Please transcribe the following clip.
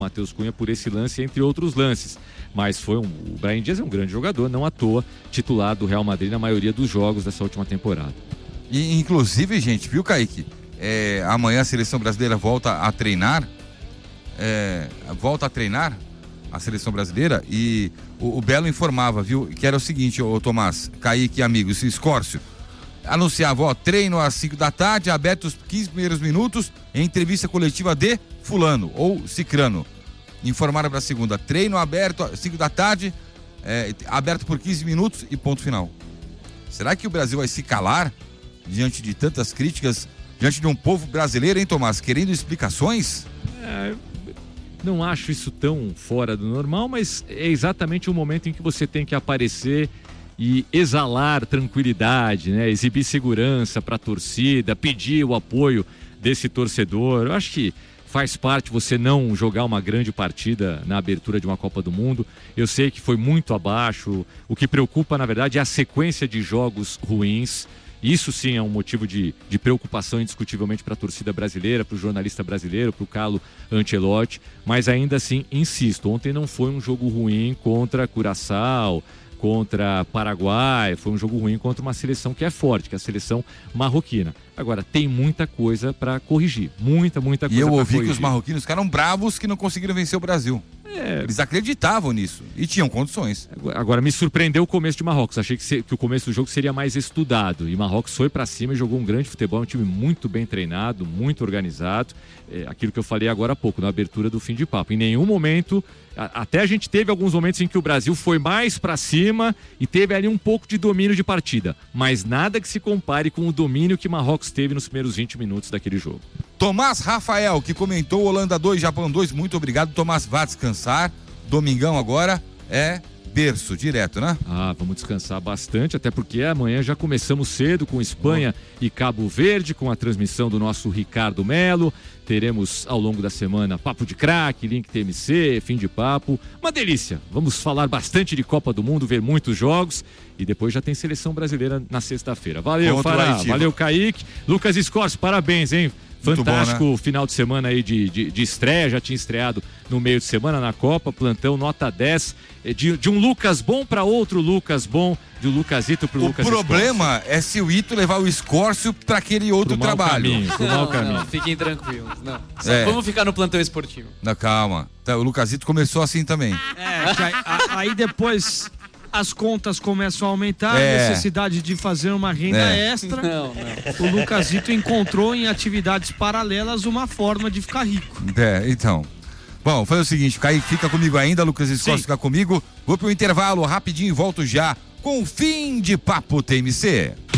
Matheus Cunha por esse lance, entre outros lances. Mas o Brahim Dias é um grande jogador, não à toa, titular do Real Madrid na maioria dos jogos dessa última temporada. E, inclusive, gente, viu, Kaique? Amanhã a seleção brasileira volta a treinar. A seleção brasileira, e o Belo informava, viu, que era o seguinte, Tomás, Kaique e amigos, Escórcio, anunciava, treino às 5 da tarde, aberto os 15 primeiros minutos, em entrevista coletiva de fulano ou cicrano. Informaram para a segunda, treino aberto às 5 da tarde, aberto por 15 minutos e ponto final. Será que o Brasil vai se calar diante de tantas críticas, diante de um povo brasileiro, hein, Tomás, querendo explicações? Não acho isso tão fora do normal, mas é exatamente o momento em que você tem que aparecer e exalar tranquilidade, né? Exibir segurança para a torcida, pedir o apoio desse torcedor. Eu acho que faz parte você não jogar uma grande partida na abertura de uma Copa do Mundo. Eu sei que foi muito abaixo. O que preocupa, na verdade, é a sequência de jogos ruins. Isso sim é um motivo de preocupação indiscutivelmente para a torcida brasileira, para o jornalista brasileiro, para o Carlo Ancelotti, mas ainda assim, insisto, ontem não foi um jogo ruim contra Curaçao, contra Paraguai, foi um jogo ruim contra uma seleção que é forte, que é a seleção marroquina. Agora, tem muita coisa para corrigir, muita coisa para corrigir. E eu ouvi que os marroquinos ficaram bravos que não conseguiram vencer o Brasil. Eles acreditavam nisso e tinham condições. Agora, me surpreendeu o começo de Marrocos. Achei que o começo do jogo seria mais estudado. E Marrocos foi pra cima e jogou um grande futebol. Um time muito bem treinado, muito organizado. Aquilo que eu falei agora há pouco, na abertura do Fim de Papo. Em nenhum momento, até a gente teve alguns momentos em que o Brasil foi mais pra cima e teve ali um pouco de domínio de partida. Mas nada que se compare com o domínio que Marrocos teve nos primeiros 20 minutos daquele jogo. Tomás Rafael, que comentou Holanda 2, Japão 2, muito obrigado. Tomás, vá descansar. Domingão agora é berço direto, né? Vamos descansar bastante, até porque amanhã já começamos cedo com Espanha e Cabo Verde, com a transmissão do nosso Ricardo Melo. Teremos ao longo da semana Papo de Craque, Link TMC, Fim de Papo. Uma delícia! Vamos falar bastante de Copa do Mundo, ver muitos jogos e depois já tem seleção brasileira na sexta-feira. Valeu, Fará, valeu, Kaique. Lucas Escorce, parabéns, hein? Fantástico, bom, né? Final de semana aí de estreia, já tinha estreado no meio de semana na Copa, plantão nota 10, de um Lucas bom para outro Lucas bom, de um Lucasito pro Lucas Escorce. O problema é se o Ito levar o Escórcio para aquele outro trabalho. Não, fiquem tranquilos, não. Vamos ficar no plantão esportivo. Não, calma, o Lucasito começou assim também. Aí depois as contas começam a aumentar, a necessidade de fazer uma renda extra. Não. O Lucasito encontrou em atividades paralelas uma forma de ficar rico. Então. Bom, foi o seguinte, Kaique fica comigo ainda, Lucas Escorce fica comigo. Vou pro intervalo rapidinho e volto já com o Fim de Papo TMC.